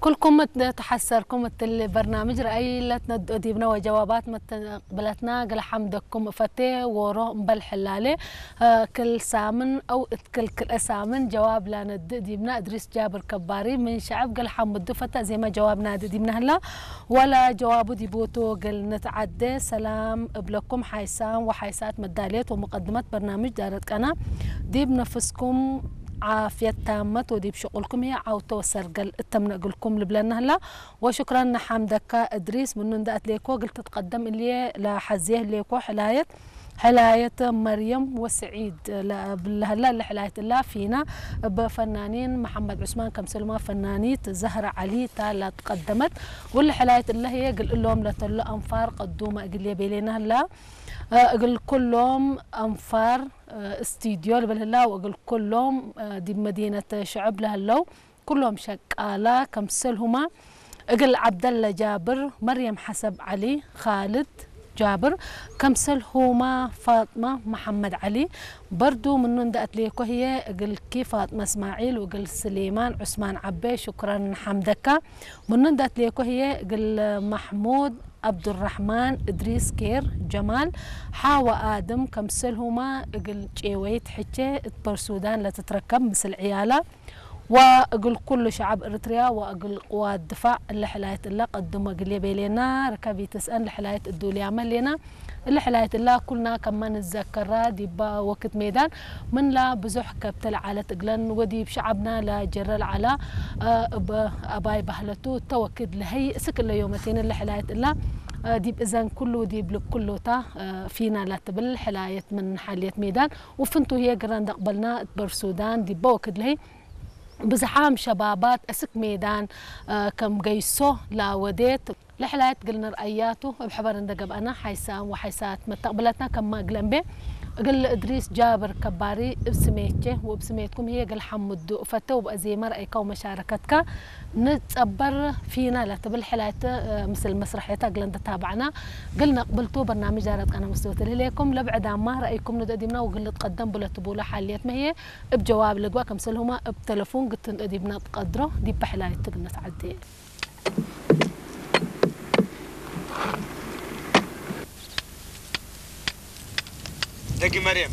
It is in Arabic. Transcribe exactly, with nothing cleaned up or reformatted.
كلكم تحسركم البرنامج رأي لا تنديبنا وجوابات متقبلتنا قل حمدكم فتي ورو بالحلالة كل سامن أو كل كل أسامن جواب لا نديبنا إدريس جابر كباري من شعب قل حمد فتى زي ما جوابنا ديبنا هلا ولا جواب ديبوتو قل نتعدى سلام بلكم حيسان وحيسات مداليات ومقدمات برنامج دارت أنا ديب نفسكم عافية تامة ودي بشغلكم هي أو توسر قل التمنى قلكم لبلادنا هلا وشكرا حمدك إدريس من ندأت ليكو قلت تتقدم اللي لحزيه ليكو حلاية حلاية مريم وسعيد هلا لحلاية الله فينا بفنانين محمد عثمان كمسلمة فنانيت زهرة علي تالا تقدمت واللي حلاية الله هي قل لهم لتلو أنفار قدومة قل يبيلينا هلا أقول كلهم أنفار استديو بالهلا وأقول كلهم دي مدينة شعب لهلو كلهم شقالة كمسلهما أقول عبد الله جابر مريم حسب علي خالد جابر كمسلهما فاطمة محمد علي برضو من ندأت ليكو هي أقول كي فاطمة اسماعيل وقل سليمان عثمان عبي شكرا حمدك من ندأت ليكو هي أقول محمود عبد الرحمن إدريس كير جمال حاوى آدم كمسلهما قل جيويت حكي برسودان لا تتركب مثل عياله وأقول كل شعب إريتريا وأقول قوات الدفاع اللي حلاية الله قدموا قل يبيلينا ركبي تسأل لحلاية الدولي عمل لنا اللي حلاية الله كلنا كمان نتذكر ديبا وقت ميدان من لا بزح كبتل على تقلن ودي بشعبنا لا جرل على أباي بهلتو توكد لهي سكل يومتين اللي حلاية الله ديب إذن كله ديب لك كله تا فينا لا تبل حلاية من حالية ميدان وفنتو هي قران قبلنا برسودان ديبا وقت لهي بزحام شبابات أسك ميدان آه كم قيسو لا وديت لحلايت قلنا رأياته بحبر اندقب أنا حيسام وحيسات متقبلتنا كما قلن به قل إدريس جابر كباري بسميتك وبسميتكم هي قل حمد فتو بأزيمة رأيك ومشاركتك نتصبر فينا لا تبل حلايت آه مثل مسرحيتها قلن تتابعنا قلنا قبلتو برنامج دارت أنا مستوت لكم لبعد عما رأيكم ندقدمنا وقل تقدم بلا تبولا حاليات ما هي بجواب لقوا كمسلهما بتلفون قلت ندقدمنا تقدره دي بحلايت قلنا تعدي دقي مريم